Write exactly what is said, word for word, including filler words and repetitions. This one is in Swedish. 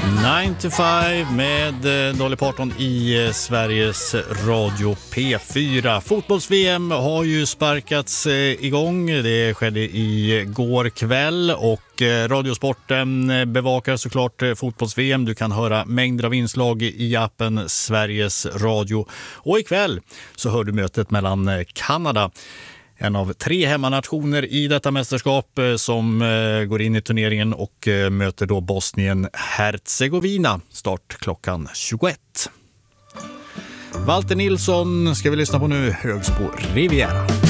nio to fem med Dolly Parton i Sveriges Radio P fyra. Fotbolls-V M har ju sparkats igång. Det skedde i går kväll och Radiosporten bevakar såklart fotbolls-V M. Du kan höra mängder av inslag i appen Sveriges Radio. Och ikväll så hör du mötet mellan Kanada, en av tre hemmanationer i detta mästerskap, som går in i turneringen och möter då Bosnien-Herzegovina. Start klockan tjugoett. Walter Nilsson ska vi lyssna på nu, Högsbo Riviera.